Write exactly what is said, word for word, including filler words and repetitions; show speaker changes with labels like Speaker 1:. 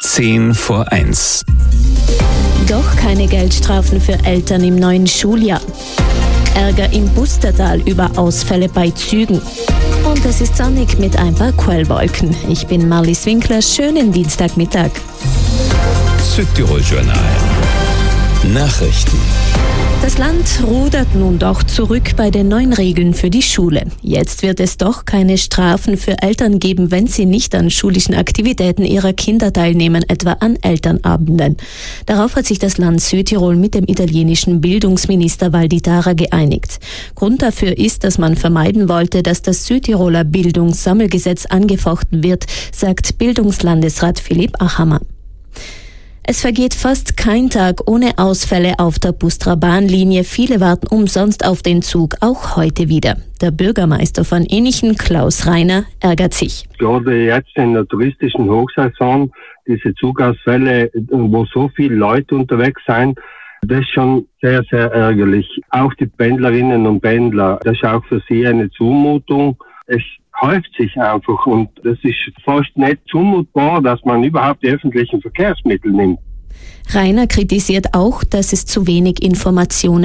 Speaker 1: Zehn vor eins.
Speaker 2: Doch keine Geldstrafen für Eltern im neuen Schuljahr. Ärger im Pustertal über Ausfälle bei Zügen. Und es ist sonnig mit ein paar Quellwolken. Ich bin Marlies Winkler, schönen Dienstagmittag.
Speaker 1: Südtirol-Journal. Nachrichten.
Speaker 2: Das Land rudert nun doch zurück bei den neuen Regeln für die Schule. Jetzt wird es doch keine Strafen für Eltern geben, wenn sie nicht an schulischen Aktivitäten ihrer Kinder teilnehmen, etwa an Elternabenden. Darauf hat sich das Land Südtirol mit dem italienischen Bildungsminister Valdi Tara geeinigt. Grund dafür ist, dass man vermeiden wollte, dass das Südtiroler Bildungssammelgesetz angefochten wird, sagt Bildungslandesrat Philipp Achammer. Es vergeht fast kein Tag ohne Ausfälle auf der Bustra Bahnlinie. Viele warten umsonst auf den Zug, auch heute wieder. Der Bürgermeister von Enichen, Klaus Reiner, ärgert sich.
Speaker 3: Gerade jetzt in der touristischen Hochsaison, diese Zugausfälle, wo so viele Leute unterwegs sind, das ist schon sehr, sehr ärgerlich. Auch die Pendlerinnen und Pendler, das ist auch für sie eine Zumutung. Es häuft sich einfach und das ist fast nicht zumutbar, dass man überhaupt die öffentlichen Verkehrsmittel nimmt.
Speaker 2: Reiner kritisiert auch, dass es zu wenig Informationen